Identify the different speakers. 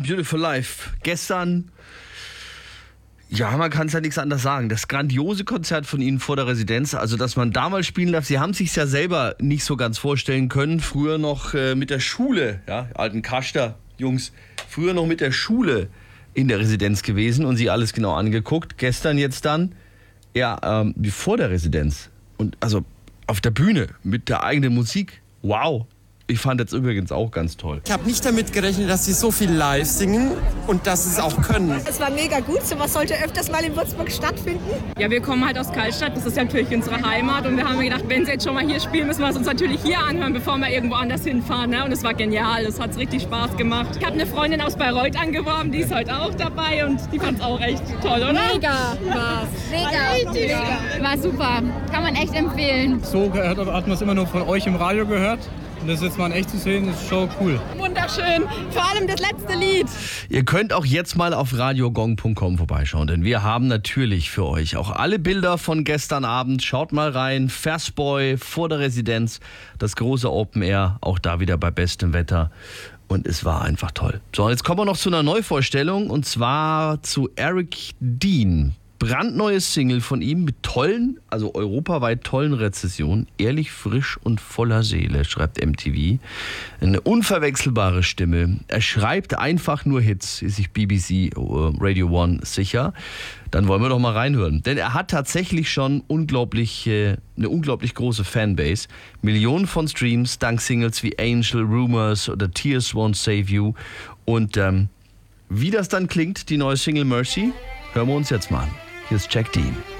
Speaker 1: Beautiful Life. Gestern, ja, man kann es ja nichts anderes sagen. Das grandiose Konzert von Ihnen vor der Residenz, also dass man da mal spielen darf. Sie haben sich ja selber nicht so ganz vorstellen können. Früher noch mit der Schule, ja, alten Kaschter-Jungs, früher noch mit der Schule in der Residenz gewesen und sie alles genau angeguckt. Gestern jetzt dann, ja, vor der Residenz. Und also auf der Bühne mit der eigenen Musik. Wow. Ich fand das übrigens auch ganz toll.
Speaker 2: Ich habe nicht damit gerechnet, dass sie so viel live singen und dass sie es auch können.
Speaker 3: Es war mega gut. Sowas sollte öfters mal in Würzburg stattfinden.
Speaker 4: Ja, wir kommen halt aus Karlstadt. Das ist natürlich unsere Heimat. Und wir haben gedacht, wenn sie jetzt schon mal hier spielen, müssen wir es uns natürlich hier anhören, bevor wir irgendwo anders hinfahren. Ne? Und es war genial. Es hat richtig Spaß gemacht. Ich habe eine Freundin aus Bayreuth angeworben. Die ist heute auch dabei. Und die fand es auch echt toll, oder?
Speaker 5: Mega war's. Mega. War super. Kann man echt empfehlen.
Speaker 6: So hat man es immer nur von euch im Radio gehört. Und das jetzt mal in echt zu sehen, ist schon cool.
Speaker 4: Wunderschön. Vor allem das letzte Lied.
Speaker 1: Ihr könnt auch jetzt mal auf radiogong.com vorbeischauen, denn wir haben natürlich für euch auch alle Bilder von gestern Abend. Schaut mal rein. Fastboy vor der Residenz, das große Open Air, auch da wieder bei bestem Wetter. Und es war einfach toll. So, jetzt kommen wir noch zu einer Neuvorstellung und zwar zu Eric Dean. Brandneues Single von ihm mit tollen, also europaweit tollen Rezessionen. Ehrlich, frisch und voller Seele, schreibt MTV. Eine unverwechselbare Stimme. Er schreibt einfach nur Hits, ist sich BBC Radio One sicher. Dann wollen wir doch mal reinhören. Denn er hat tatsächlich schon eine unglaublich große Fanbase. Millionen von Streams dank Singles wie Angel, Rumors oder Tears Won't Save You. Und wie das dann klingt, die neue Single Mercy, hören wir uns jetzt mal an. Hier ist Jack Dean.